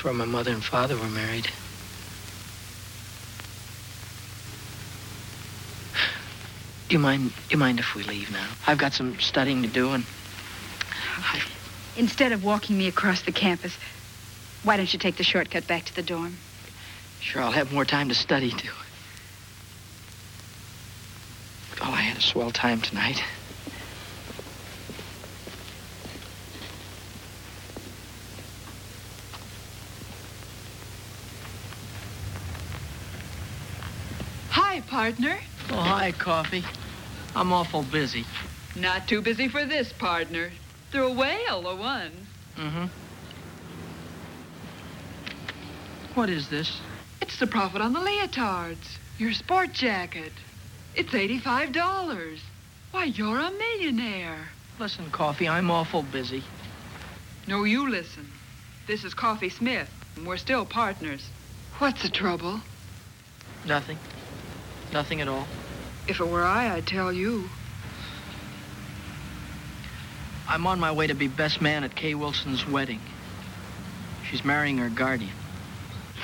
before my mother and father were married. Do you mind if we leave now? I've got some studying to do, and Instead of walking me across the campus, why don't you take the shortcut back to the dorm? sure I'll have more time to study, too. Oh, I had a swell time tonight. Hi, partner. Oh, hi, Coffee. I'm awful busy. Not too busy for this, partner. They're a whale, a one. Mm-hmm. What is this? It's the profit on the leotards. Your sport jacket. It's $85. Why, you're a millionaire. Listen, Coffee, I'm awful busy. No, you listen. This is Coffee Smith, and we're still partners. What's the trouble? Nothing. Nothing at all. If it were I'd tell you. I'm on my way to be best man at Kay Wilson's wedding. She's marrying her guardian.